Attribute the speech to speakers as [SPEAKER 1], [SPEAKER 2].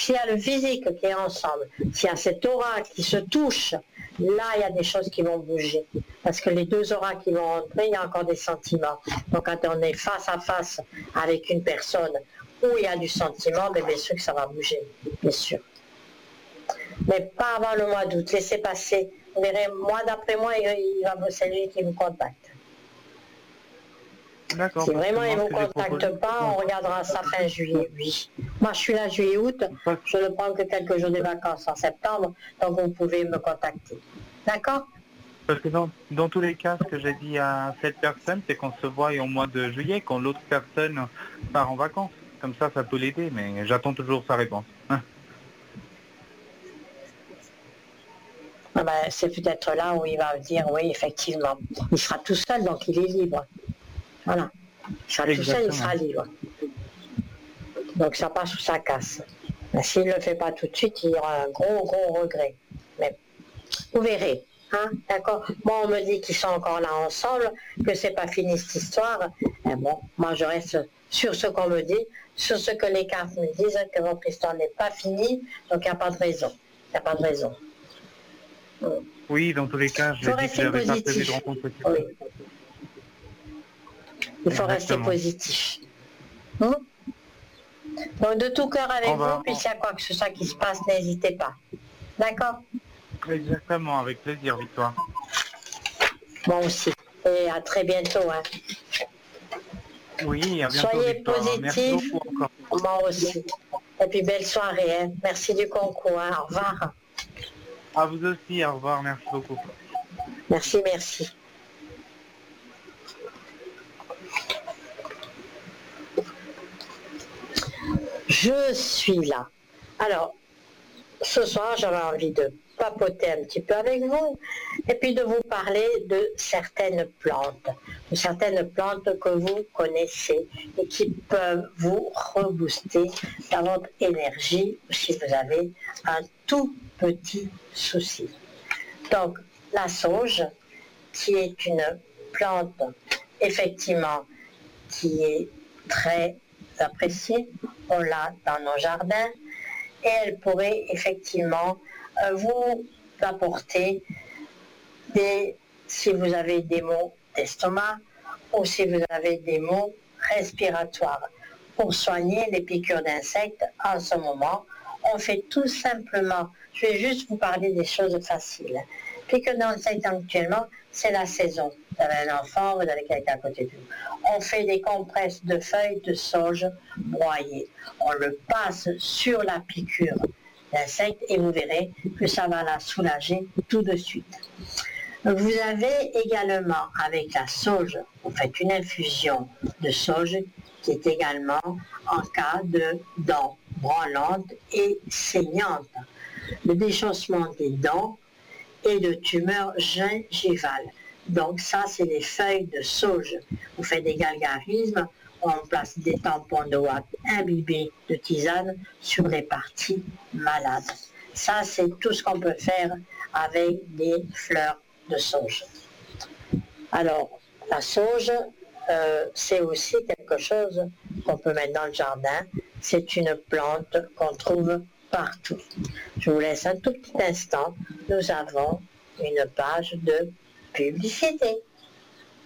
[SPEAKER 1] s'il y a le physique qui est ensemble, s'il y a cette aura qui se touche, là, il y a des choses qui vont bouger. Parce que les deux auras qui vont entrer, il y a encore des sentiments. Donc, quand on est face à face avec une personne où il y a du sentiment, bien sûr que ça va bouger, bien sûr. Mais pas avant le mois d'août. Laissez passer. Vous verrez, moi, d'après moi, c'est lui qui vous contacte.
[SPEAKER 2] D'accord.
[SPEAKER 1] Si vraiment il ne vous contacte pas, on regardera ça fin juillet, oui. Moi, je suis là juillet-août, je ne prends que quelques jours de vacances en septembre, donc vous pouvez me contacter. D'accord?
[SPEAKER 2] Parce que dans tous les cas, ce que j'ai dit à cette personne, c'est qu'on se voit au mois de juillet, quand l'autre personne part en vacances. Comme ça peut l'aider, mais j'attends toujours sa réponse.
[SPEAKER 1] Ah ben, c'est peut-être là où il va dire, oui, effectivement. Il sera tout seul, donc il est libre. Voilà. Il sera tout seul, il sera libre. Donc ça passe ou ça casse. Mais s'il ne le fait pas tout de suite, il y aura un gros regret. Mais vous verrez. Hein, d'accord. Moi, on me dit qu'ils sont encore là ensemble, que c'est pas fini cette histoire. Et bon, moi, je reste sur ce qu'on me dit, sur ce que les cartes me disent, que votre histoire n'est pas finie, donc il n'y a pas de raison. Il n'y a pas de raison.
[SPEAKER 2] Oui, dans tous les cas, je dis que j'avais pas prévu de rencontrer.
[SPEAKER 1] Oui. Il faut rester positif. Donc, de tout cœur avec vous, puis s'il y a quoi que ce soit qui se passe, n'hésitez pas. D'accord?
[SPEAKER 2] Exactement, avec plaisir, Victoire.
[SPEAKER 1] Moi aussi. Et à très bientôt. Hein.
[SPEAKER 2] Oui, à bientôt.
[SPEAKER 1] Soyez
[SPEAKER 2] Victoire.
[SPEAKER 1] positifs. Moi aussi. Et puis belle soirée. Hein. Merci du concours. Hein. Au revoir.
[SPEAKER 2] À vous aussi, au revoir. Merci beaucoup.
[SPEAKER 1] Merci, merci. Je suis là. Alors, ce soir, j'avais envie de papoter un petit peu avec vous et puis de vous parler de certaines plantes que vous connaissez et qui peuvent vous rebooster dans votre énergie si vous avez un tout petit souci. Donc, la sauge, qui est une plante effectivement qui est très appréciée, on l'a dans nos jardins, et elle pourrait effectivement vous apporter si vous avez des maux d'estomac ou si vous avez des maux respiratoires. Pour soigner les piqûres d'insectes, en ce moment, on fait tout simplement, je vais juste vous parler des choses faciles. Piqûres d'insectes actuellement, c'est la saison. Vous avez un enfant, vous avez quelqu'un à côté de vous. On fait des compresses de feuilles de sauge broyées. On le passe sur la piqûre d'insecte et vous verrez que ça va la soulager tout de suite. Vous avez également avec la sauge, vous faites une infusion de sauge qui est également en cas de dents branlantes et saignantes, le déchaussement des dents et de tumeurs gingivales. Donc ça, c'est les feuilles de sauge. Vous faites des gargarismes, on place des tampons de ouate imbibés de tisane sur les parties malades. Ça, c'est tout ce qu'on peut faire avec des fleurs de sauge. Alors, la sauge, c'est aussi quelque chose qu'on peut mettre dans le jardin. C'est une plante qu'on trouve partout. Je vous laisse un tout petit instant. Nous avons une page de publicité.